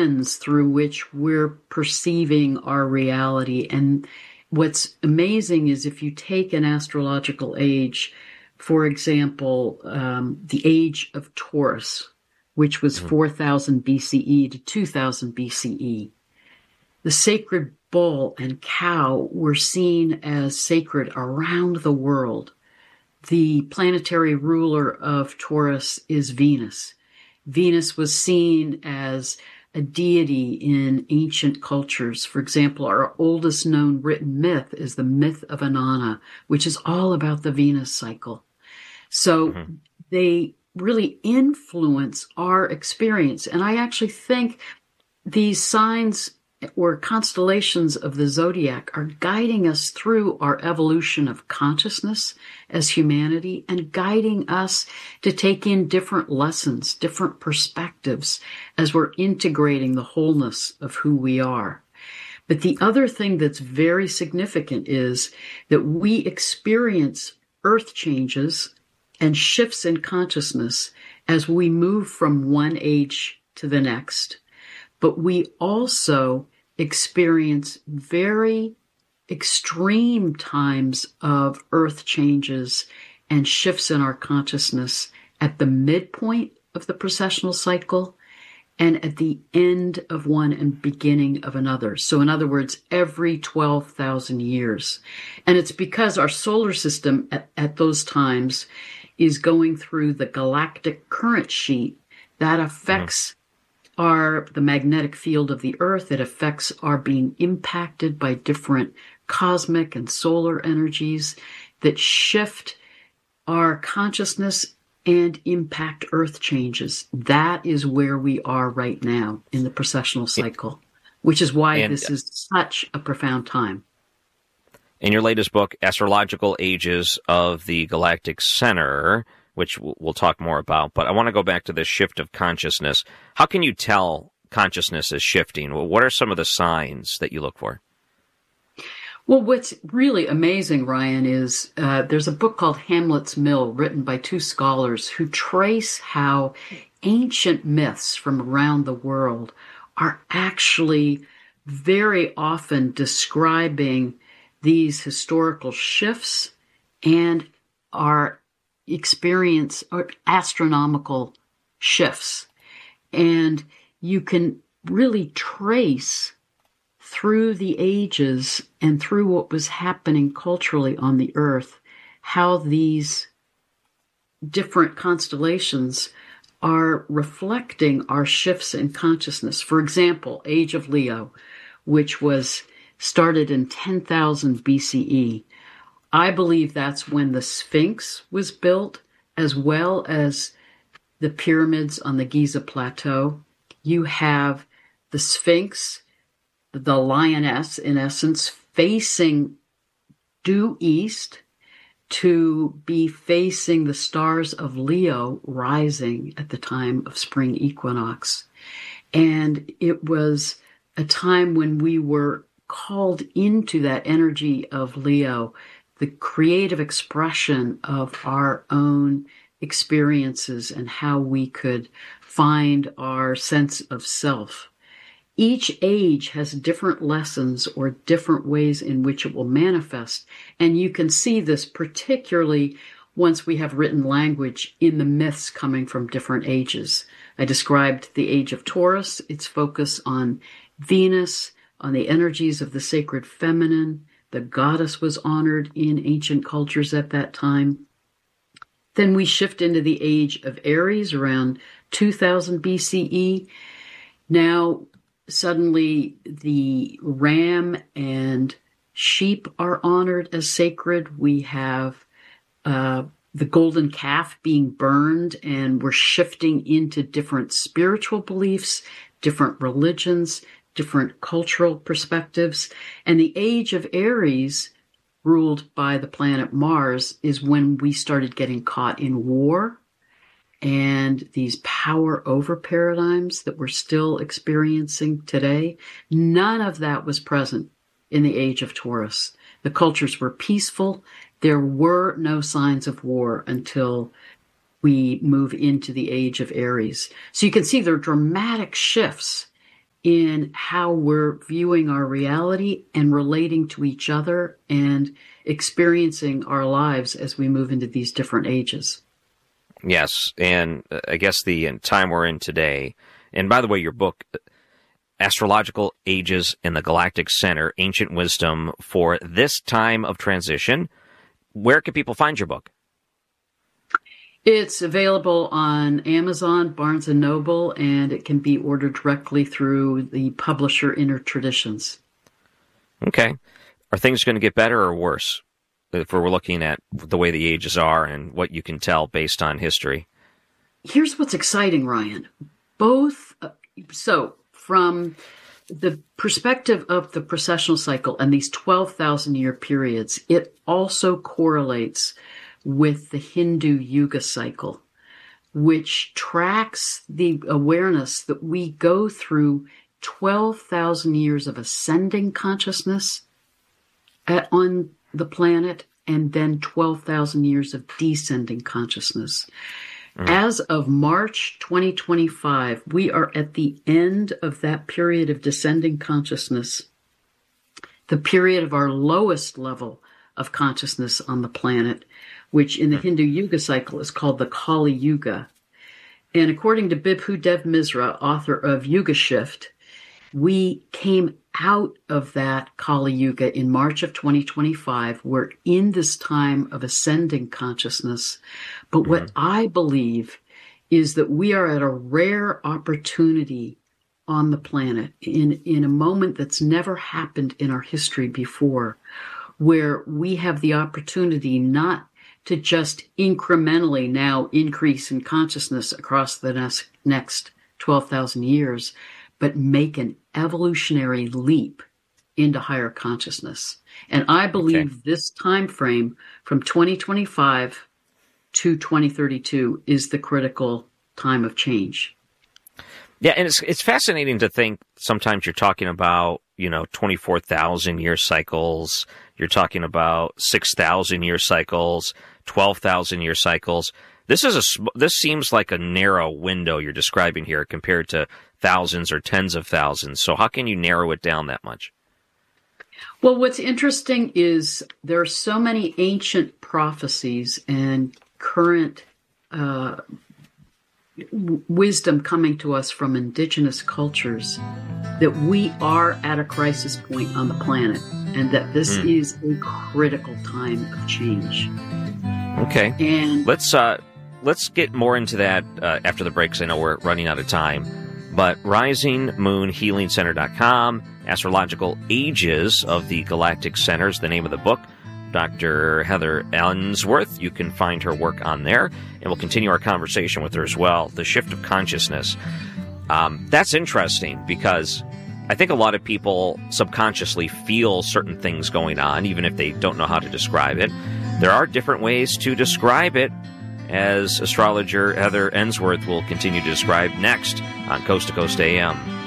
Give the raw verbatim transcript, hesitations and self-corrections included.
lens through which we're perceiving our reality. And what's amazing is if you take an astrological age, for example, um, the age of Taurus, which was mm-hmm. four thousand B C E to two thousand B C E, the sacred bull and cow were seen as sacred around the world. The planetary ruler of Taurus is Venus. Venus was seen as a deity in ancient cultures. For example, our oldest known written myth is the myth of Inanna, which is all about the Venus cycle. So mm-hmm. they really influence our experience. And I actually think these signs or constellations of the zodiac are guiding us through our evolution of consciousness as humanity and guiding us to take in different lessons, different perspectives as we're integrating the wholeness of who we are. But the other thing that's very significant is that we experience earth changes and shifts in consciousness as we move from one age to the next. But we also experience very extreme times of earth changes and shifts in our consciousness at the midpoint of the precessional cycle and at the end of one and beginning of another. So in other words, every twelve thousand years. And it's because our solar system at, at those times is going through the galactic current sheet that affects mm-hmm. our the magnetic field of the Earth. It affects our being impacted by different cosmic and solar energies that shift our consciousness and impact Earth changes. That is where we are right now in the precessional cycle, which is why and, this is such a profound time. In your latest book, Astrological Ages of the Galactic Center, which we'll talk more about, but I want to go back to this shift of consciousness. How can you tell consciousness is shifting? What are some of the signs that you look for? Well, what's really amazing, Ryan, is uh, there's a book called Hamlet's Mill written by two scholars who trace how ancient myths from around the world are actually very often describing these historical shifts and our experience or astronomical shifts. And you can really trace through the ages and through what was happening culturally on the earth, how these different constellations are reflecting our shifts in consciousness. For example, Age of Leo, which was started in ten thousand B C E. I believe that's when the Sphinx was built, as well as the pyramids on the Giza Plateau. You have the Sphinx, the lioness, in essence, facing due east to be facing the stars of Leo rising at the time of spring equinox. And it was a time when we were called into that energy of Leo, the creative expression of our own experiences and how we could find our sense of self. Each age has different lessons or different ways in which it will manifest. And you can see this particularly once we have written language in the myths coming from different ages. I described the age of Taurus, its focus on Venus, on the energies of the sacred feminine. The goddess was honored in ancient cultures at that time. Then we shift into the age of Aries around two thousand B C E. Now, suddenly the ram and sheep are honored as sacred. We have uh, the golden calf being burned, and we're shifting into different spiritual beliefs, different religions, different cultural perspectives. And the age of Aries, ruled by the planet Mars, is when we started getting caught in war and these power over paradigms that we're still experiencing today. None of that was present in the age of Taurus. The cultures were peaceful. There were no signs of war until we move into the age of Aries. So you can see there are dramatic shifts in how we're viewing our reality and relating to each other and experiencing our lives as we move into these different ages. Yes, and I guess the time we're in today, and by the way, your book, Astrological Ages in the Galactic Center, Ancient Wisdom for This Time of Transition. Where can people find your book? It's available on Amazon, Barnes and Noble, and it can be ordered directly through the publisher Inner Traditions. Okay. Are things going to get better or worse if we're looking at the way the ages are and what you can tell based on history? Here's what's exciting, Ryan. Both, uh, so from the perspective of the precessional cycle and these twelve thousand year periods, it also correlates with the Hindu Yuga cycle, which tracks the awareness that we go through twelve thousand years of ascending consciousness at, on the planet, and then twelve thousand years of descending consciousness. Mm. As of March twenty twenty-five, we are at the end of that period of descending consciousness, the period of our lowest level of consciousness on the planet, which in the Hindu Yuga cycle is called the Kali Yuga. And according to Bibhu Dev Misra, author of Yuga Shift, we came out of that Kali Yuga in March of twenty twenty-five. We're in this time of ascending consciousness. But what mm-hmm. I believe is that we are at a rare opportunity on the planet in, in a moment that's never happened in our history before, where we have the opportunity not to just incrementally now increase in consciousness across the next, next twelve thousand years, but make an evolutionary leap into higher consciousness. And I believe okay. this time frame from twenty twenty-five to twenty thirty-two is the critical time of change. Yeah, and it's it's fascinating to think sometimes you're talking about, you know, twenty-four thousand year cycles, you're talking about six thousand year cycles, twelve thousand year cycles. This is a this seems like a narrow window you're describing here compared to thousands or tens of thousands. So how can you narrow it down that much? Well, what's interesting is there are so many ancient prophecies and current uh, w- wisdom coming to us from indigenous cultures that we are at a crisis point on the planet, and that this mm. is a critical time of change. Okay, and let's uh, let's get more into that uh, after the break, because I know we're running out of time. But rising moon healing center dot com, Astrological Ages of the Galactic Center is the name of the book. Doctor Heather Ensworth, you can find her work on there, and we'll continue our conversation with her as well. The shift of consciousness. Um, that's interesting, because I think a lot of people subconsciously feel certain things going on, even if they don't know how to describe it. There are different ways to describe it, as astrologer Heather Ensworth will continue to describe next on Coast to Coast A M.